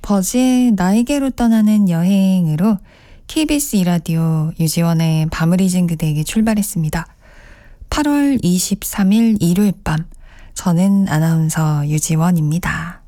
버즈의 나에게로 떠나는 여행으로 KBS 이라디오 유지원의 밤을 잊은 그대에게 출발했습니다. 8월 23일 일요일 밤, 저는 아나운서 유지원입니다.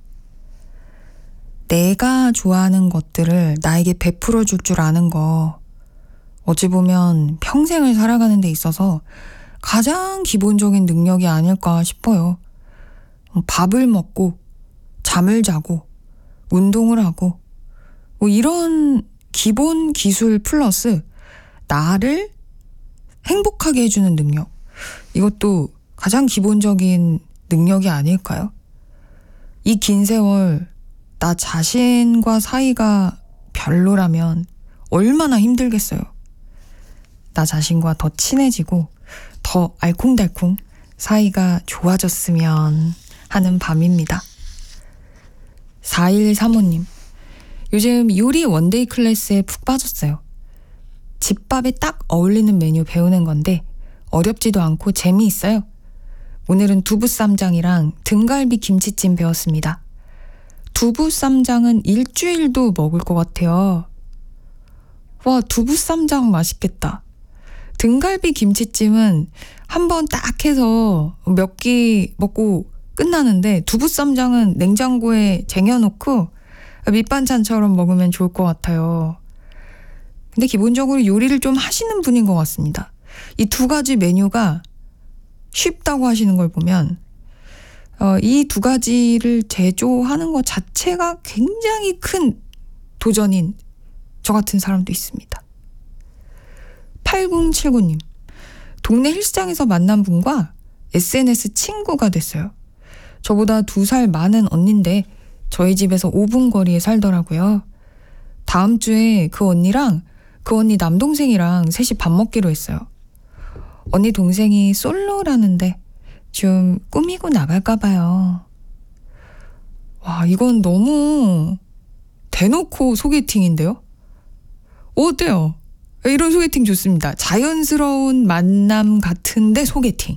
내가 좋아하는 것들을 나에게 베풀어 줄 줄 아는 거, 어찌 보면 평생을 살아가는 데 있어서 가장 기본적인 능력이 아닐까 싶어요. 밥을 먹고 잠을 자고 운동을 하고 이런 기본 기술 플러스 나를 행복하게 해주는 능력, 이것도 가장 기본적인 능력이 아닐까요? 이 긴 세월 나 자신과 사이가 별로라면 얼마나 힘들겠어요. 나 자신과 더 친해지고 더 알콩달콩 사이가 좋아졌으면 하는 밤입니다. 4135님, 요즘 요리 원데이 클래스에 푹 빠졌어요. 집밥에 딱 어울리는 메뉴 배우는 건데 어렵지도 않고 재미있어요. 오늘은 두부쌈장이랑 등갈비 김치찜 배웠습니다. 두부쌈장은 일주일도 먹을 것 같아요. 와, 두부쌈장 맛있겠다. 등갈비 김치찜은 한번 딱 해서 몇 끼 먹고 끝나는데, 두부쌈장은 냉장고에 쟁여놓고 밑반찬처럼 먹으면 좋을 것 같아요. 근데 기본적으로 요리를 좀 하시는 분인 것 같습니다. 이 두 가지 메뉴가 쉽다고 하시는 걸 보면 이 두 가지를 제조하는 것 자체가 굉장히 큰 도전인 저 같은 사람도 있습니다. 8079님, 동네 헬스장에서 만난 분과 SNS 친구가 됐어요. 저보다 2살 많은 언니인데 저희 집에서 5분 거리에 살더라고요. 다음 주에 그 언니랑 그 언니 남동생이랑 셋이 밥 먹기로 했어요. 언니 동생이 솔로라는데 좀 꾸미고 나갈까 봐요. 와, 이건 너무 대놓고 소개팅인데요? 어때요? 이런 소개팅 좋습니다. 자연스러운 만남 같은데 소개팅.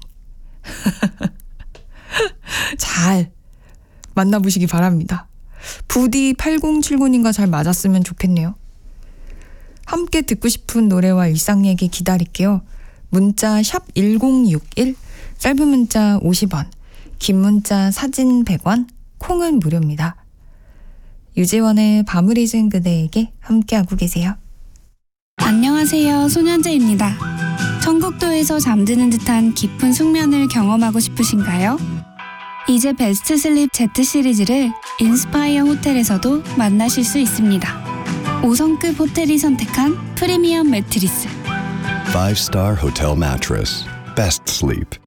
잘 만나보시기 바랍니다. 부디 8079님과 잘 맞았으면 좋겠네요. 함께 듣고 싶은 노래와 일상 얘기 기다릴게요. 문자 샵 1061, 짧은 문자 50원, 긴 문자 사진 100원, 콩은 무료입니다. 유지원의 밤을 잊은 그대에게 함께하고 계세요. 안녕하세요, 손현재입니다. 청국도에서 잠드는 듯한 깊은 숙면을 경험하고 싶으신가요? 이제 베스트 슬립 Z 시리즈를 인스파이어 호텔에서도 만나실 수 있습니다. 5성급 호텔이 선택한 프리미엄 매트리스, 5-star hotel mattress. Best sleep